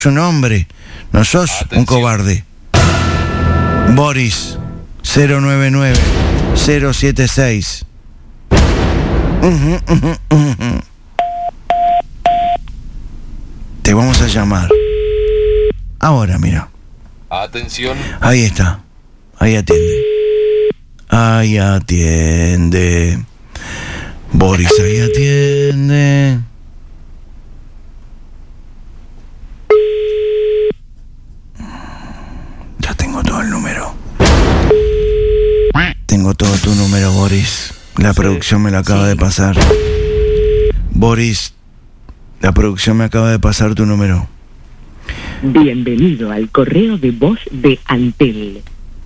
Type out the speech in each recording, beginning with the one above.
un hombre, no sos un cobarde. Boris 099-076. Te vamos a llamar. Ahora, mira. Atención. Ahí está. Ahí atiende. Ahí atiende. Boris, ahí atiende. Ya tengo todo el número. Tengo todo tu número, Boris. La producción me lo acaba de pasar. Boris, la producción me acaba de pasar tu número. Bienvenido al correo de voz de Antel.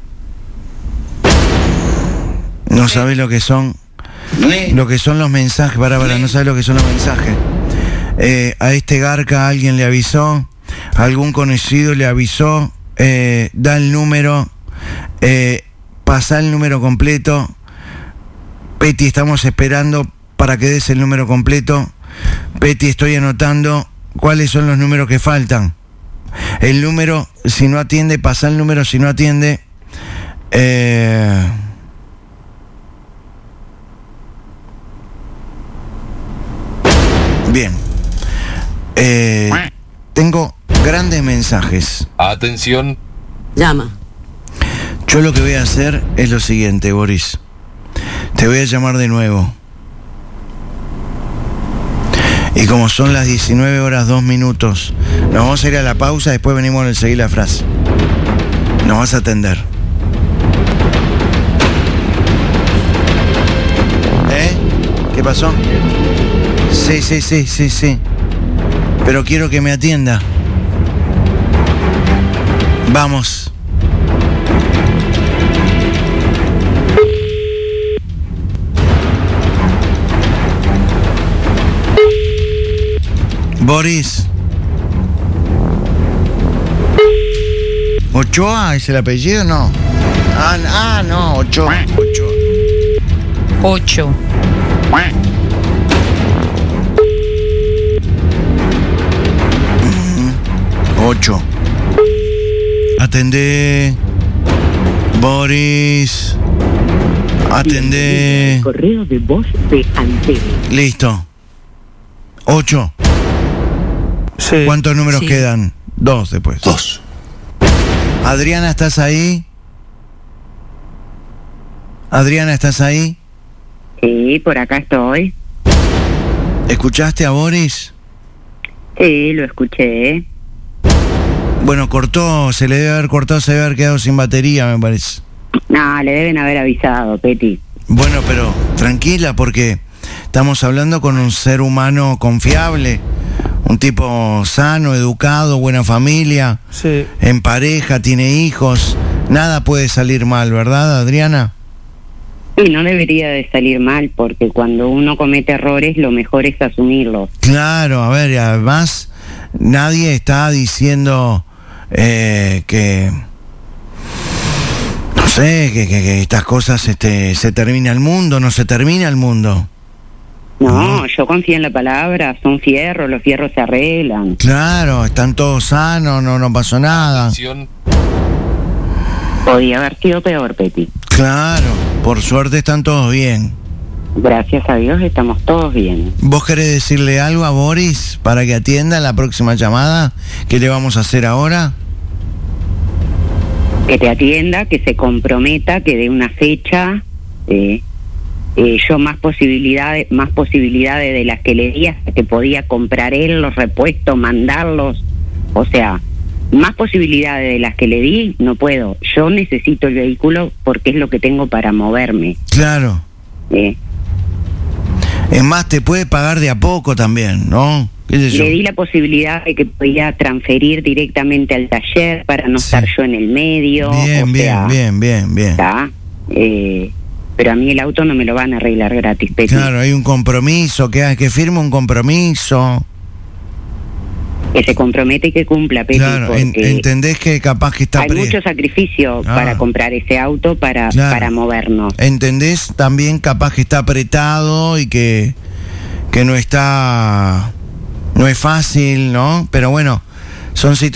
No sabes lo que son. Lo que son los mensajes. Para, no sabes lo que son los mensajes. A este garca alguien le avisó. Algún conocido le avisó. Da el número. Pasa el número completo. Peti, estamos esperando para que des el número completo. Peti, estoy anotando cuáles son los números que faltan. El número, si no atiende, pasa el número, si no atiende. Bien. Tengo grandes mensajes. Atención. Llama. Yo lo que voy a hacer es lo siguiente, Boris. Te voy a llamar de nuevo. Y como son las 19:02, nos vamos a ir a la pausa, después venimos a seguir la frase. Nos vas a atender. ¿Qué pasó? Sí. Pero quiero que me atienda. Vamos. Boris. ¿Ochoa es el apellido? No. No, Ochoa. 8. Ocho. Atendé. Boris. Atendé. Correo de voz de Antel. Listo. 8. Sí. ¿Cuántos números quedan? 2 después. 2. Adriana, ¿estás ahí? Adriana, ¿estás ahí? Sí, por acá estoy. ¿Escuchaste a Boris? Sí, lo escuché. Bueno, cortó, se le debe haber cortado, se debe haber quedado sin batería, me parece. No, le deben haber avisado, Peti. Bueno, pero tranquila, porque estamos hablando con un ser humano confiable, un tipo sano, educado, buena familia, Sí. en pareja, tiene hijos. Nada puede salir mal, ¿verdad, Adriana? Y no debería de salir mal, porque cuando uno comete errores, lo mejor es asumirlos. Claro, a ver, y además nadie está diciendo que no sé, que estas cosas se termina el mundo, no se termina el mundo. No, yo confío en la palabra, son fierros, los fierros se arreglan. Claro, están todos sanos, no pasó nada. Atención. Podía haber sido peor, Peti. Claro, por suerte están todos bien. Gracias a Dios estamos todos bien. ¿Vos querés decirle algo a Boris para que atienda la próxima llamada que le vamos a hacer ahora? Que te atienda, que se comprometa, que dé una fecha. Yo más posibilidades de las que le di, hasta que podía comprar él los repuestos, mandarlos. O sea, más posibilidades de las que le di, no puedo. Yo necesito el vehículo porque es lo que tengo para moverme. Claro. Es más, te puede pagar de a poco también, ¿no? ¿Qué sé yo? Le di la posibilidad de que podía transferir directamente al taller para no estar yo en el medio. Bien. ¿Está? Pero a mí el auto no me lo van a arreglar gratis, Peti. Claro, hay un compromiso, que firme un compromiso. Que se compromete y que cumpla, Peti. Claro, porque entendés que capaz que está... hay mucho sacrificio para comprar ese auto, para movernos. Entendés también capaz que está apretado y que no está... No es fácil, ¿no? Pero bueno, Son